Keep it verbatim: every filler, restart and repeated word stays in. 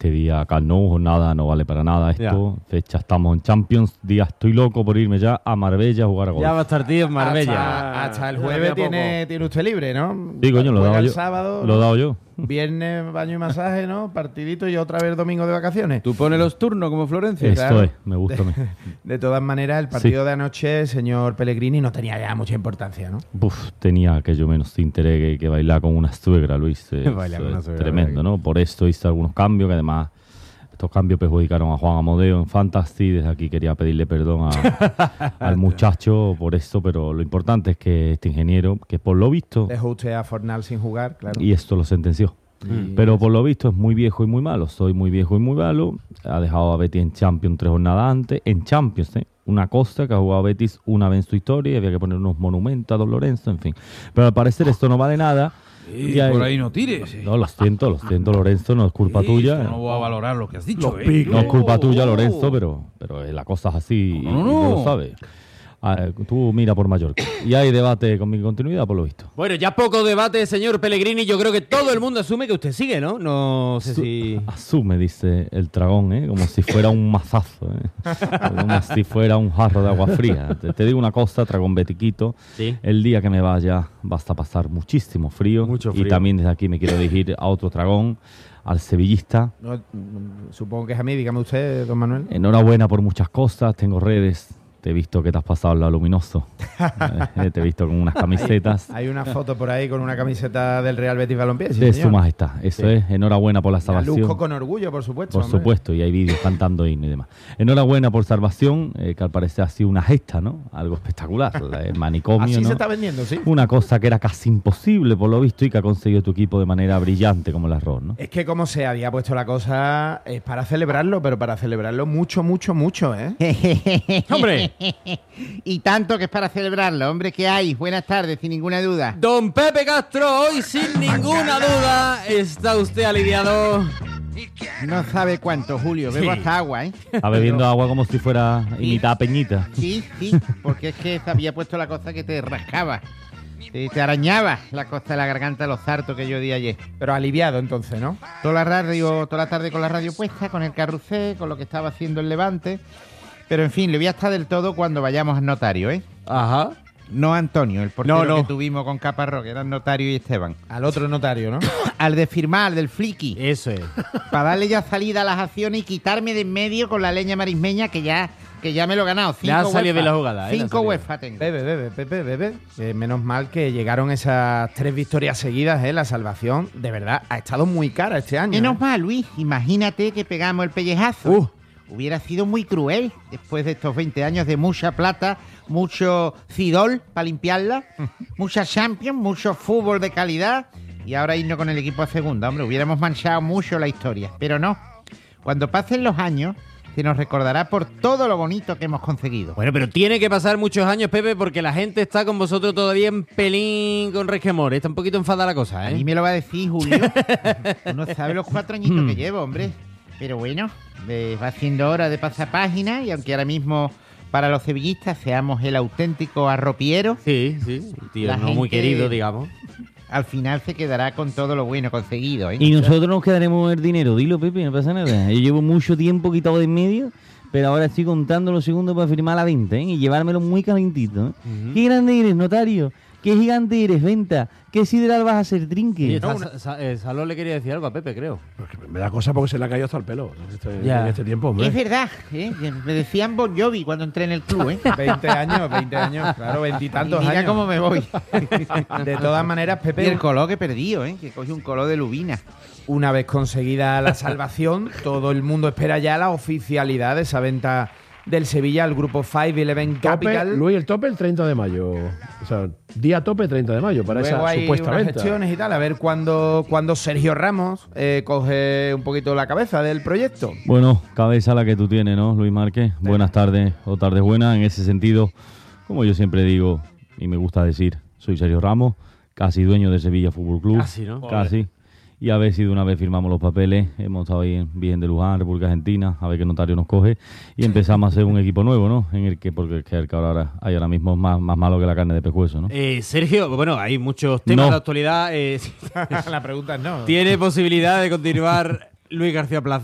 este día Camp Nou, jornada no vale para nada esto. Ya. Fecha estamos en Champions, día estoy loco por irme ya a Marbella a jugar a golf. Ya va a estar tío en Marbella. Hasta, hasta el jueves tiene, tiene usted libre, ¿no? Sí, coño, lo he dado yo. Sábado, lo he dado yo. Viernes, baño y masaje, ¿no? Partidito y otra vez domingo de vacaciones. Tú pones los turnos como Florencia. Esto claro. es, me gusta. De, de todas maneras, el partido sí. de anoche, señor Pellegrini, no tenía ya mucha importancia, ¿no? Uf, tenía aquello menos interés que, que bailar con una suegra, Luis. Eh, Bailar con una suegra, tremendo, ¿no? Por esto hice algunos cambios que además estos cambios perjudicaron a Juan Amodeo en Fantasy. Desde aquí quería pedirle perdón a, al muchacho por esto, pero lo importante es que este ingeniero, que por lo visto... Dejó usted a Fornal sin jugar, claro. Y esto lo sentenció. Mm. Pero por lo visto es muy viejo y muy malo. Soy muy viejo y muy malo. Ha dejado a Betis en Champions tres jornadas antes. En Champions, ¿eh? Una costa que ha jugado Betis una vez en su historia y había que poner unos monumentos a Don Lorenzo, en fin. Pero al parecer esto no vale nada. Y por ahí no tires. No, lo siento, lo siento, Lorenzo, no es culpa sí, tuya. No voy a valorar lo que has dicho. Eh. No es culpa tuya, Lorenzo, pero, pero la cosa es así no, no, y, no. y tú lo sabes. Ah, tú mira por Mallorca. Y hay debate con mi continuidad, por lo visto. Bueno, ya poco debate, señor Pellegrini. Yo creo que todo el mundo asume que usted sigue, ¿no? No sé Su si... Asume, dice el dragón, ¿eh? Como si fuera un mazazo, ¿eh? Como si fuera un jarro de agua fría. Te, te digo una cosa, dragón betiquito. ¿Sí? El día que me vaya basta pasar muchísimo frío. Mucho frío. Y también desde aquí me quiero dirigir a otro dragón, al sevillista. No, supongo que es a mí, dígame usted, don Manuel. Enhorabuena por muchas cosas, tengo redes. Te he visto que te has pasado al lado luminoso. eh, te he visto con unas camisetas. Hay, hay una foto por ahí con una camiseta del Real Betis Balompié. ¿Sí, de señor? Su Majestad. Eso sí. es. Enhorabuena por la salvación. La luzco con orgullo, por supuesto. Por hombre. supuesto. Y hay vídeos cantando himno y demás. Enhorabuena por salvación, eh, que al parecer ha sido una gesta, ¿no? Algo espectacular. El manicomio, Así ¿no? se está vendiendo, sí. Una cosa que era casi imposible, por lo visto, y que ha conseguido tu equipo de manera brillante, como el arroz, ¿no? Es que como se había puesto la cosa, es para celebrarlo, pero para celebrarlo mucho, mucho, mucho, ¿eh? ¡Hombre! Y tanto que es para celebrarlo, hombre, ¿qué hay? Buenas tardes, sin ninguna duda. Don Pepe Castro, hoy sin ninguna duda está usted aliviado. No sabe cuánto, Julio, bebo Sí. hasta agua, ¿eh? Está bebiendo agua como si fuera imitada Peñita. Sí, sí, porque es que se había puesto la cosa que te rascaba. Te, te arañaba la costa de la garganta, los hartos que yo di ayer. Pero aliviado entonces, ¿no? Toda la radio, toda la tarde con la radio puesta, con el carrusel, con lo que estaba haciendo el Levante. Pero en fin, le voy a estar del todo cuando vayamos al notario, ¿eh? Ajá. No a Antonio, el portero No, no. que tuvimos con Caparrós, que eran Notario y Esteban. Al otro notario, ¿no? Al de firmar, al del flicky. Eso es. Para darle ya salida a las acciones y quitarme de en medio con la leña marismeña que ya, que ya me lo he ganado. Cinco Le ha salido UEFA. bien la jugada, ¿eh? Le ha Cinco salido. UEFA tengo. Bebe, bebe, bebe, bebe. Eh, menos mal que llegaron esas tres victorias seguidas, ¿eh? La salvación, de verdad, ha estado muy cara este año. Menos ¿eh? mal, Luis. Imagínate que pegamos el pellejazo. Uh. Hubiera sido muy cruel después de estos veinte años de mucha plata, mucho Cidol para limpiarla, mucha Champions, mucho fútbol de calidad y ahora irnos con el equipo a segunda. Hombre, hubiéramos manchado mucho la historia, pero no. Cuando pasen los años, se nos recordará por todo lo bonito que hemos conseguido. Bueno, pero tiene que pasar muchos años, Pepe, porque la gente está con vosotros todavía en pelín con resquemor. Está un poquito enfadada la cosa, A mí ¿eh? me lo va a decir Julio. Tú no sabes los cuatro añitos que llevo, hombre. Pero bueno, eh, va siendo hora de pasar página y aunque ahora mismo para los sevillistas seamos el auténtico arropiero, Sí, sí. Tío, La no muy gente- querido, digamos. al final se quedará con todo lo bueno conseguido, ¿eh? Y nosotros nos quedaremos el dinero. Dilo, Pepe, no pasa nada. Yo llevo mucho tiempo quitado de en medio, pero ahora estoy contando los segundos para firmar la venta, ¿eh? Y llevármelo muy calentito, ¿eh? Ujú. ¡Qué grande eres, notario! ¡Qué gigante eres, venta! ¿Qué sideral vas a hacer, trinque? Oye, Sa- Sa- eh, Salón le quería decir algo a Pepe, creo. Porque me da cosa porque se le ha caído hasta el pelo en este, Ya. en este tiempo, hombre. Es verdad, ¿eh? Me decían Bon Jovi cuando entré en el club, ¿eh? veinte años, veinte años, claro, Y veintitantos mira años. cómo me voy. De todas maneras, Y el Pepe, color que he perdido, ¿eh? Que coge un color de lubina. una vez conseguida la salvación, todo el mundo espera ya la oficialidad de esa venta del Sevilla al grupo cinco eleven Tope, Capital. Luis, el tope el treinta de mayo. O sea, día tope treinta de mayo para Luego esa hay supuesta unas venta. gestiones y tal, a ver cuándo cuando Sergio Ramos eh, coge un poquito la cabeza del proyecto. Bueno, cabeza la que tú tienes, ¿no, Luis Márquez? Buenas tardes o tardes buenas. En ese sentido, como yo siempre digo, y me gusta decir, soy Sergio Ramos, casi dueño de Sevilla Fútbol Club. Casi, ¿no? Casi. Y a ver si de una vez firmamos los papeles. Hemos estado ahí en Virgen de Luján, República Argentina, a ver qué notario nos coge. Y empezamos a hacer un equipo nuevo, ¿no? En el que, porque es que el que ahora hay ahora mismo es más, más malo que la carne de pescuezo, ¿no? Eh, Sergio, bueno, hay muchos temas No. de actualidad. eh, La pregunta es no. ¿Tiene posibilidad de continuar Luis García Plaza?